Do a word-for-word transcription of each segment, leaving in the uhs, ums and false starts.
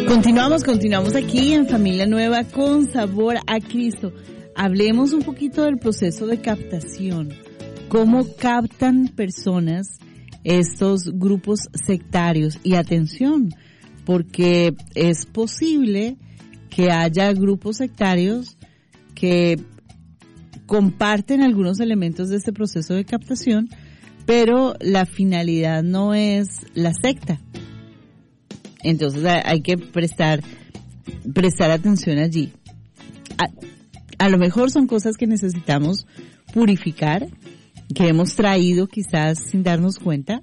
Continuamos, continuamos aquí en Familia Nueva con Sabor a Cristo. Hablemos un poquito del proceso de captación. ¿Cómo captan personas estos grupos sectarios? Y atención, porque es posible que haya grupos sectarios que comparten algunos elementos de este proceso de captación, pero la finalidad no es la secta. Entonces hay que prestar prestar atención allí. A, a lo mejor son cosas que necesitamos purificar, que hemos traído quizás sin darnos cuenta,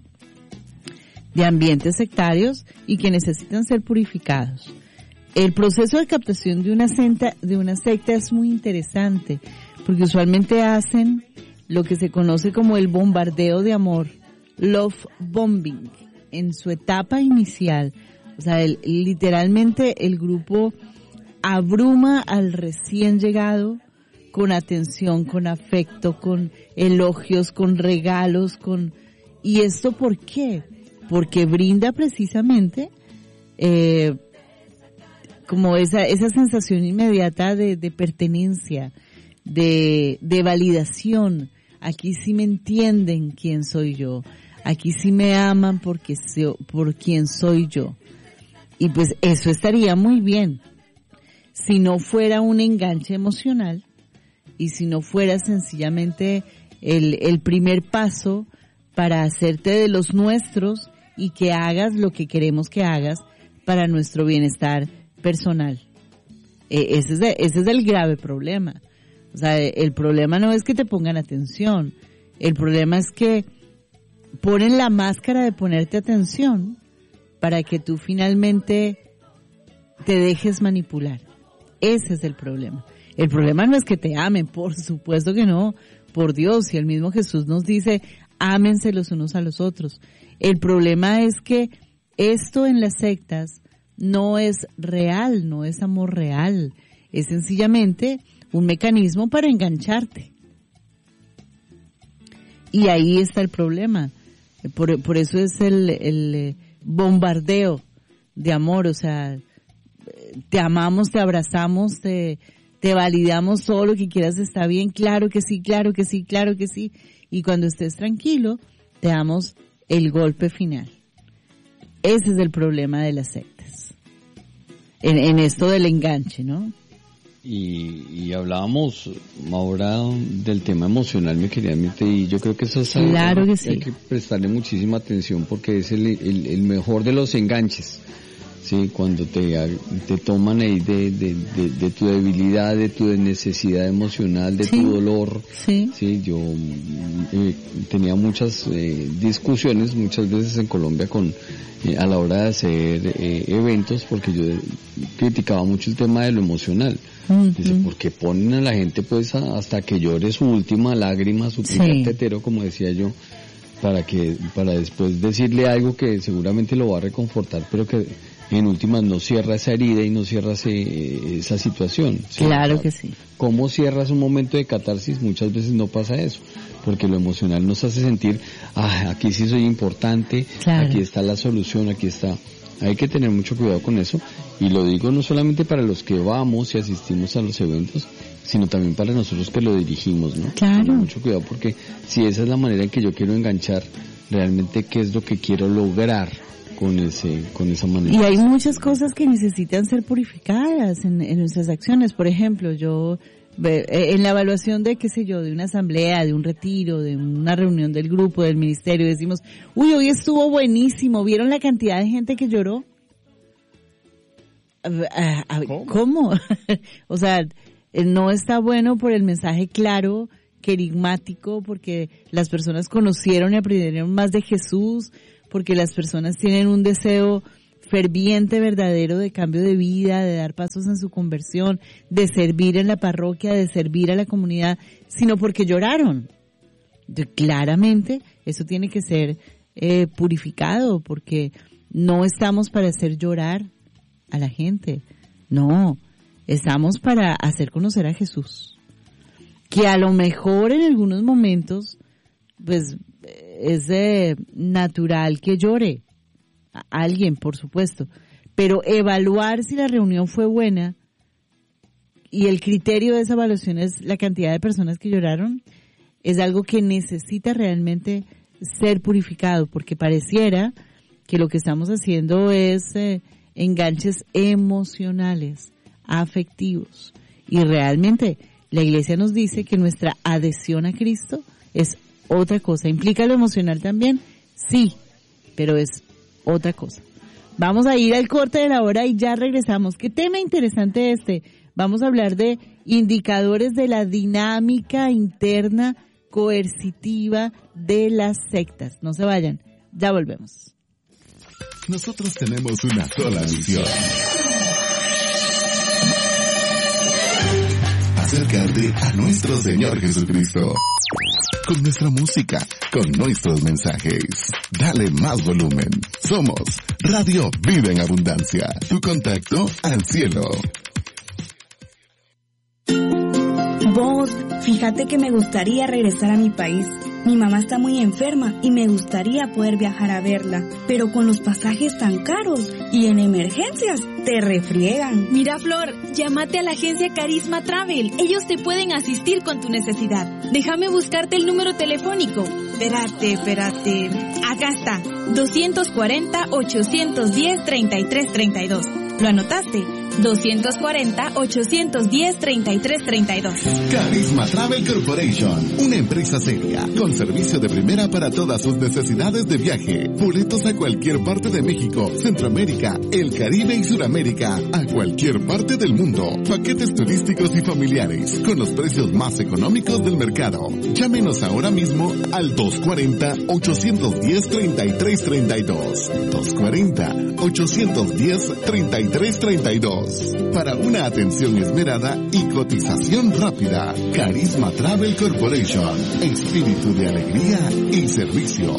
de ambientes sectarios y que necesitan ser purificados. El proceso de captación de una secta, de una secta es muy interesante, porque usualmente hacen lo que se conoce como el bombardeo de amor, love bombing, en su etapa inicial. O sea, el, literalmente el grupo abruma al recién llegado con atención, con afecto, con elogios, con regalos, con... ¿Y esto por qué? Porque brinda precisamente eh, como esa esa sensación inmediata de, de pertenencia, de, de validación. Aquí sí me entienden quién soy yo. Aquí sí me aman porque so, por quién soy yo. Y pues eso estaría muy bien si no fuera un enganche emocional y si no fuera sencillamente el, el primer paso para hacerte de los nuestros y que hagas lo que queremos que hagas para nuestro bienestar personal. Eh, ese es de, ese es el grave problema. O sea, el problema no es que te pongan atención, el problema es que ponen la máscara de ponerte atención para que tú finalmente te dejes manipular. Ese es el problema. El problema no es que te amen, por supuesto que no, por Dios, y el mismo Jesús nos dice, ámense los unos a los otros. El problema es que esto en las sectas no es real, no es amor real, es sencillamente un mecanismo para engancharte. Y ahí está el problema. Por, por eso es el, el bombardeo de amor, o sea, te amamos, te abrazamos, te, te validamos, todo lo que quieras está bien, claro que sí, claro que sí, claro que sí, y cuando estés tranquilo, te damos el golpe final. Ese es el problema de las sectas, en, en esto del enganche, ¿no? Y, y hablábamos ahora del tema emocional, mi querida Mirte, y yo creo que eso es algo claro que sí. Hay que prestarle muchísima atención porque es el, el, el mejor de los enganches, sí, cuando te, te toman ahí de, de, de, de tu debilidad, de tu necesidad emocional, de sí. tu dolor, sí, sí yo eh, tenía muchas eh, discusiones muchas veces en Colombia con eh, a la hora de hacer eh, eventos, porque yo criticaba mucho el tema de lo emocional. Uh-huh. Dice, porque ponen a la gente pues a, hasta que llore su última lágrima, su primer sí. tetero, como decía yo, para que para después decirle algo que seguramente lo va a reconfortar, pero que en últimas no cierra esa herida y no cierra ese, esa situación. ¿Sí? Claro que sí. ¿Cómo cierras un momento de catarsis? Muchas veces no pasa eso, porque lo emocional nos hace sentir, ah, aquí sí soy importante, claro. aquí está la solución, aquí está... Hay que tener mucho cuidado con eso, y lo digo no solamente para los que vamos y asistimos a los eventos, sino también para nosotros que lo dirigimos, ¿no? Claro. Tener mucho cuidado, porque si esa es la manera en que yo quiero enganchar, realmente qué es lo que quiero lograr con ese, con esa manera. Y hay muchas cosas que necesitan ser purificadas en, en nuestras acciones. Por ejemplo, yo en la evaluación de, qué sé yo, de una asamblea, de un retiro, de una reunión del grupo, del ministerio, decimos, uy, hoy estuvo buenísimo, ¿vieron la cantidad de gente que lloró? ¿Cómo? ¿Cómo? O sea, no está bueno por el mensaje claro, querigmático, porque las personas conocieron y aprendieron más de Jesús, porque las personas tienen un deseo ferviente, verdadero de cambio de vida, de dar pasos en su conversión, de servir en la parroquia, de servir a la comunidad, sino porque lloraron. Entonces, claramente eso tiene que ser eh, purificado, porque no estamos para hacer llorar a la gente, no, estamos para hacer conocer a Jesús, que a lo mejor en algunos momentos pues es eh, natural que llore a alguien, por supuesto, pero evaluar si la reunión fue buena y el criterio de esa evaluación es la cantidad de personas que lloraron, es algo que necesita realmente ser purificado, porque pareciera que lo que estamos haciendo es eh, enganches emocionales, afectivos, y realmente la Iglesia nos dice que nuestra adhesión a Cristo es otra cosa. ¿Implica lo emocional también? Sí, pero es otra cosa. Vamos a ir al corte de la hora y ya regresamos. ¿Qué tema interesante este? Vamos a hablar de indicadores de la dinámica interna coercitiva de las sectas. No se vayan, ya volvemos. Nosotros tenemos una sola misión: acercarte a nuestro Señor Jesucristo. Con nuestra música, con nuestros mensajes. Dale más volumen. Somos Radio Vida en Abundancia. Tu contacto al cielo. Vos, fíjate que me gustaría regresar a mi país. Mi mamá está muy enferma y me gustaría poder viajar a verla, pero con los pasajes tan caros y en emergencias te refriegan. Mira, Flor, llámate a la agencia Carisma Travel. Ellos te pueden asistir con tu necesidad. Déjame buscarte el número telefónico. Espérate, espérate. Acá está. dos cuarenta, ochocientos diez, treinta y tres treinta y dos. ¿Lo anotaste? dos cuarenta, ochocientos diez, treinta y tres treinta y dos. Carisma Travel Corporation, una empresa seria, con servicio de primera para todas sus necesidades de viaje. Boletos a cualquier parte de México, Centroamérica, el Caribe y Suramérica, a cualquier parte del mundo. Paquetes turísticos y familiares, con los precios más económicos del mercado. Llámenos ahora mismo al dos cuarenta, ochocientos diez, treinta y tres treinta y dos. dos cuarenta, ochocientos diez, treinta y tres treinta y dos. Para una atención esmerada y cotización rápida. Carisma Travel Corporation. Espíritu de alegría y servicio.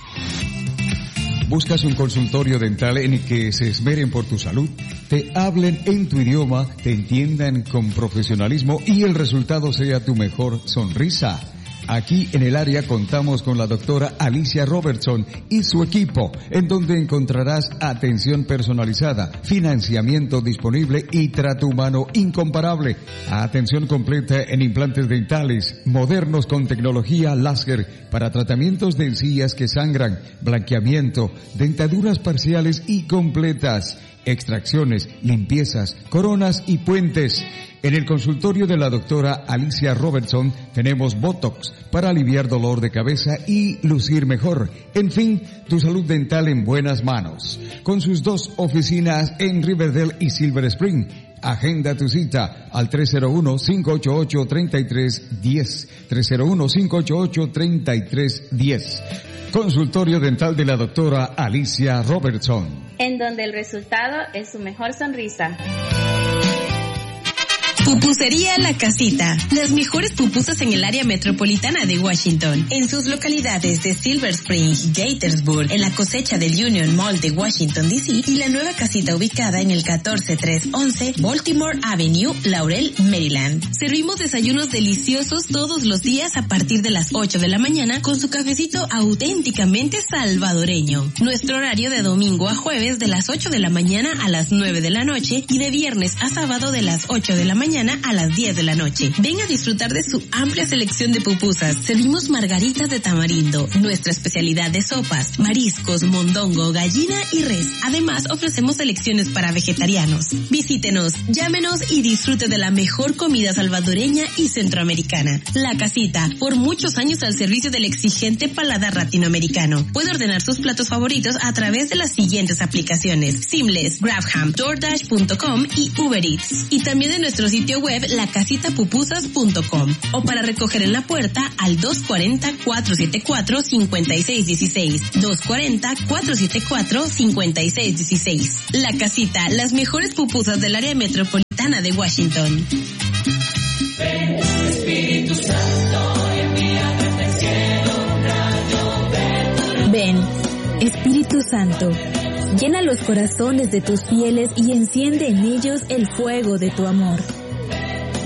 ¿Buscas un consultorio dental en el que se esmeren por tu salud? Te hablen en tu idioma, te entiendan con profesionalismo y el resultado sea tu mejor sonrisa. Aquí en el área contamos con la doctora Alicia Robertson y su equipo, en donde encontrarás atención personalizada, financiamiento disponible y trato humano incomparable. Atención completa en implantes dentales, modernos con tecnología láser para tratamientos de encías que sangran, blanqueamiento, dentaduras parciales y completas, extracciones, limpiezas, coronas y puentes. En el consultorio de la doctora Alicia Robertson tenemos Botox para aliviar dolor de cabeza y lucir mejor. En fin, tu salud dental en buenas manos. Con sus dos oficinas en Riverdale y Silver Spring. Agenda tu cita al tres cero uno, cinco ocho ocho, tres tres uno cero. tres cero uno, cinco ocho ocho, tres tres uno cero. Consultorio dental de la doctora Alicia Robertson. En donde el resultado es su mejor sonrisa. Pupusería La Casita. Las mejores pupusas en el área metropolitana de Washington. En sus localidades de Silver Spring, Gaithersburg, en la cosecha del Union Mall de Washington, D C y la nueva casita ubicada en el catorce tres once Baltimore Avenue, Laurel, Maryland. Servimos desayunos deliciosos todos los días a partir de las ocho de la mañana con su cafecito auténticamente salvadoreño. Nuestro horario de domingo a jueves de las ocho de la mañana a las nueve de la noche y de viernes a sábado de las ocho de la mañana a las diez de la noche. Ven a disfrutar de su amplia selección de pupusas. Servimos margaritas de tamarindo, nuestra especialidad de sopas, mariscos, mondongo, gallina y res. Además, ofrecemos selecciones para vegetarianos. Visítenos, llámenos y disfrute de la mejor comida salvadoreña y centroamericana. La Casita, por muchos años al servicio del exigente paladar latinoamericano. Puede ordenar sus platos favoritos a través de las siguientes aplicaciones: Seamless, Grabham, DoorDash punto com y Uber Eats. Y también de nuestro sitio web la casita pupusas punto com o para recoger en la puerta al dos cuarenta, cuatro setenta y cuatro, cincuenta y seis dieciséis. dos cuarenta, cuatro setenta y cuatro, cincuenta y seis dieciséis. La Casita, las mejores pupusas del área metropolitana de Washington. Ven, Espíritu Santo, envíame desde el cielo un rayo. Ven, Espíritu Santo, llena los corazones de tus fieles y enciende en ellos el fuego de tu amor.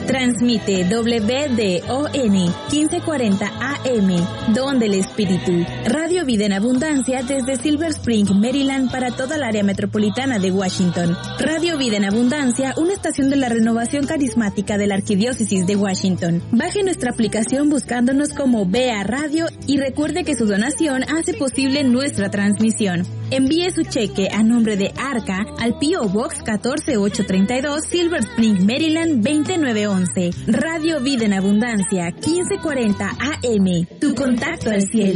Transmite W D O N quince cuarenta A M, Don del Espíritu. Radio Vida en Abundancia desde Silver Spring, Maryland, para toda el área metropolitana de Washington. Radio Vida en Abundancia, una estación de la renovación carismática de la Arquidiócesis de Washington. Baje nuestra aplicación buscándonos como B A Radio y recuerde que su donación hace posible nuestra transmisión. Envíe su cheque a nombre de Arca al P O Box catorce ochocientos treinta y dos, Silver Spring, Maryland veinte mil novecientos once. Radio Vida en Abundancia, quince cuarenta A M. Tu contacto al cielo.